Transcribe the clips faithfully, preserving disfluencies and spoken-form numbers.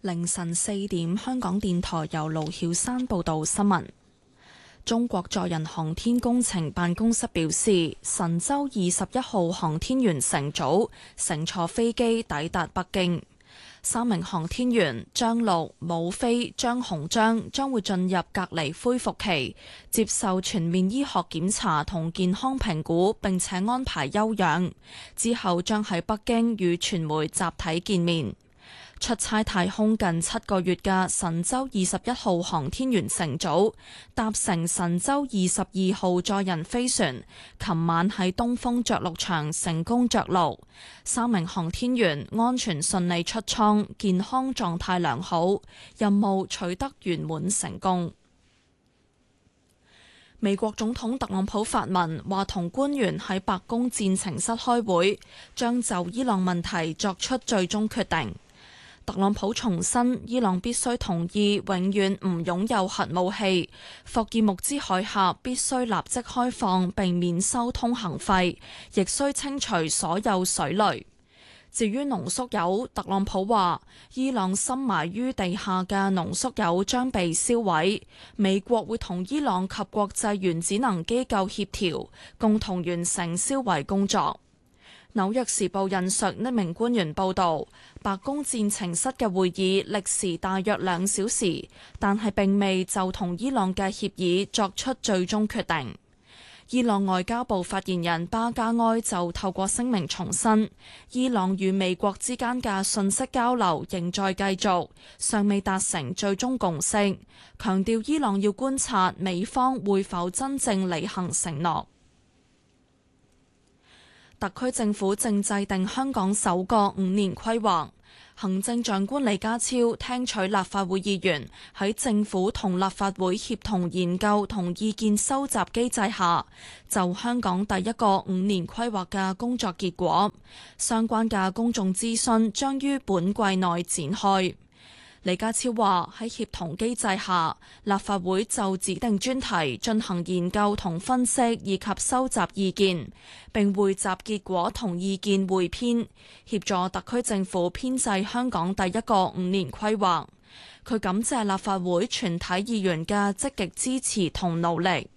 凌晨四點，香港電台由盧曉山報道新聞。中國載人航天工程辦公室表示，神舟二十一號航天員乘組乘坐飛機抵達北京，三名航天員張陸、武飛、張鴻章將會進入隔離恢復期，接受全面醫學檢查同健康評估，並且安排休養，之後將喺北京與傳媒集體見面。出差太空近七個月嘅神舟二十一號航天員乘組搭乘神舟二十二號載人飛船，琴晚喺東風着陸場成功着陸，三名航天員安全順利出艙，健康狀態良好，任務取得圓滿成功。美國總統特朗普發文話，同官員喺白宮戰情室開會，將就伊朗問題作出最終決定。特朗普重申，伊朗必須同意永遠唔擁有核武器，霍爾木茲海峽必須立即開放並免收通行費，亦須清除所有水雷。至於濃縮鈾，特朗普話伊朗深埋於地下嘅濃縮鈾將被燒毀，美國會同伊朗及國際原子能機構協調，共同完成燒毀工作。紐約時報引述一名官員報導，白宮戰情室嘅會議歷時大約兩小時，但係並未就同伊朗嘅協議作出最終決定。伊朗外交部發言人巴加埃就透過聲明重申，伊朗與美國之間嘅信息交流仍在繼續，尚未達成最終共識，強調伊朗要觀察美方會否真正履行承諾。特區政府正制定香港首個五年規劃，行政長官李家超聽取立法會議員喺政府同立法會協同研究同意見收集機制下，就香港第一個五年規劃嘅工作結果，相關嘅公眾諮詢將於本季內展開。李家超話喺協同機制下，立法會就指定專題進行研究同分析，以及收集意見，並匯集結果同意見匯編，協助特區政府編製香港第一個五年規劃。佢感謝立法會全體議員嘅積極支持同努力。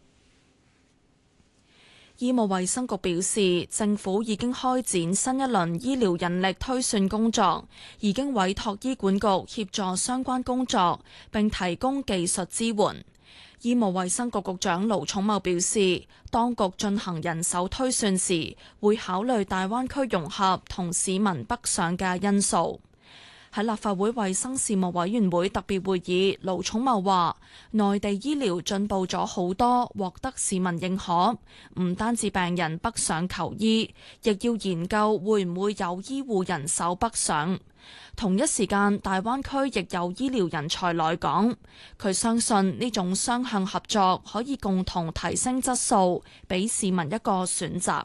醫務衛生局表示，政府已經開展新一輪醫療人力推算工作，已經委託醫管局協助相關工作，並提供技術支援。醫務衛生局局長盧寵茂表示，當局進行人手推算時，會考慮大灣區融合同市民北上嘅因素。喺立法會衛生事務委員會特別會議，盧寵茂話：內地醫療進步咗好多，獲得市民認可。唔單止病人北上求醫，亦要研究會唔會有醫護人手北上。同一時間，大灣區亦有醫療人才來港。佢相信呢種雙向合作可以共同提升質素，俾市民一個選擇。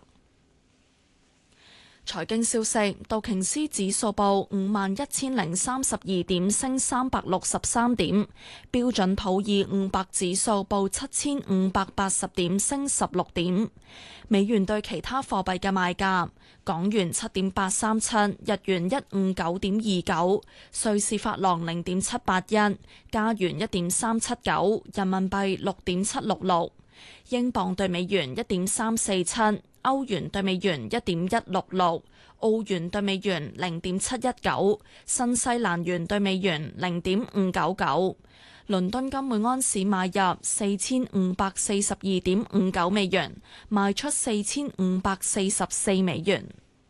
財經消息，道瓊斯指數報五萬一千零三十二點，升三百六十三點；標準普爾五百指數報七千五百八十點，升十六點。美元對其他貨幣嘅賣價：港元七點八三七，日元一五九點二九，瑞士法郎零點七八一，加元一點三七九，人民幣六點七六六，英鎊對美元一點三四七。歐元對美元一點一六六，澳元對美元零點七一九，新西蘭元對美元零點五九九。倫敦金每安士買入四千五百四十二點五九美元，賣出四千五百四十四美元。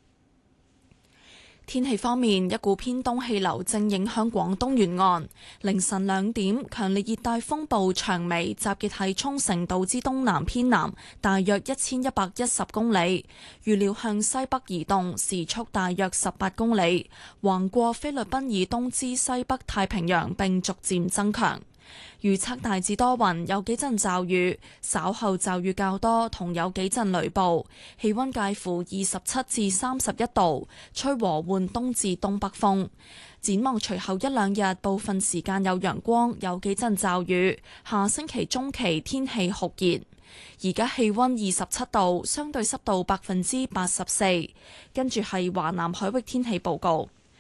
天氣方面，一股偏東氣流正影響廣東沿岸。凌晨兩點，強烈熱帶風暴長尾集結喺沖繩島之東南偏南，大約一千一百一十公里，預料向西北移動，時速大約十八公里，橫過菲律賓以東之西北太平洋，並逐漸增強。預測大致多雲，有幾陣驟雨，稍後驟雨較多，同有幾陣雷暴。氣溫介乎二十七至三十一度，吹和緩東至東北風。展望隨後一兩日，部分時間有陽光，有幾陣驟雨。下星期中期天氣酷熱。而家氣溫二十七度，相對濕度百分之八十四。跟住係華南海域天氣報告。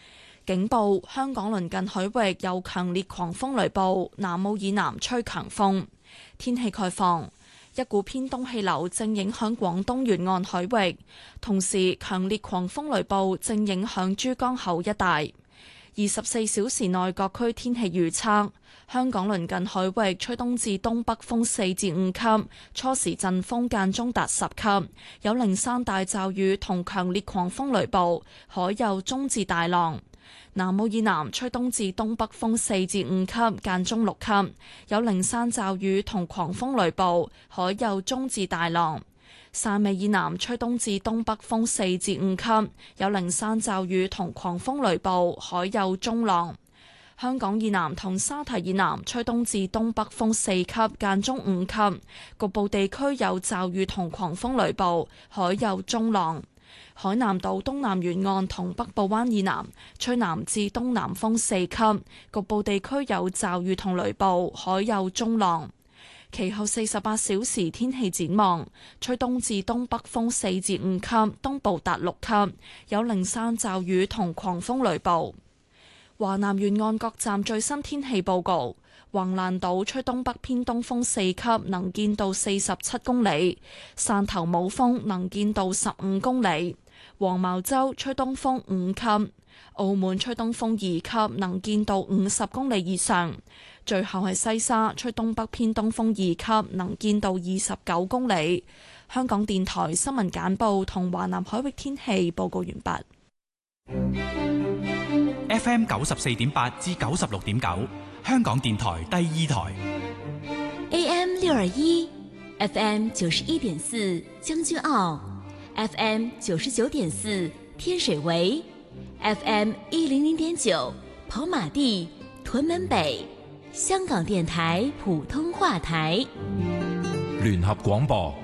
警報：香港鄰近海域有強烈狂風雷暴，南澳以南吹強風。天氣概況：一股偏東氣流正影響廣東沿岸海域，同時強烈狂風雷暴正影響珠江口一帶。二十四小時內各區天氣預測：香港鄰近海域吹東至東北風四至五級，初時陣風間中達十級，有零散大驟雨同強烈狂風雷暴，海有中至大浪。南澳以南吹東至東北風四至五級，間中六級，有零散驟雨同狂風雷暴，海有中至大浪。汕尾以南吹東至東北風四至五級，有零散驟雨同狂風雷暴，海有中浪。香港以南同沙堤以南吹東至東北風四級，間中五級，局部地區有驟雨同狂風雷暴，海有中浪。海南島東南沿岸同北部灣以南吹南至東南風四級，局部地區有驟雨同雷暴，海有中浪。其後四十八小時天氣展望：吹東至東北風四至五級，東部達六級，有零散驟雨同狂風雷暴。華南沿岸各站最新天氣報告：橫瀾島吹東北偏東風四級，能見度四十七公里；汕頭冇風，能見度十五公里；黃茅洲吹東風五級；澳門吹東風二級，能見度五十公里以上。最後係西沙吹東北偏東風二級，能見度二十九公里。香港電台新聞簡報同華南海域天氣報告完畢。 F M 九十四點八至九十六點九，香港電台第二台。 A M 六二一，F M 九十一點四將軍澳，F M 九十九點四天水圍，F M 一零零點九跑馬地、屯門北。香港電台普通話台， 聯合廣播。